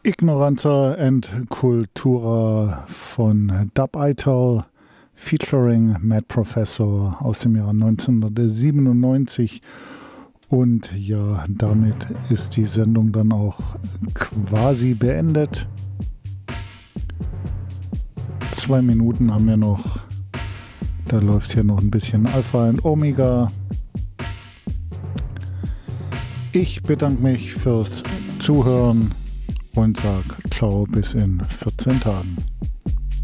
Ignoranza and Cultura von Dub Ital featuring Mad Professor aus dem Jahr 1997. Und ja, damit ist die Sendung dann auch quasi beendet. 2 Minuten haben wir noch. Da läuft hier noch ein bisschen Alpha und Omega. Ich bedanke mich fürs Zuhören und sage ciao bis in 14 Tagen.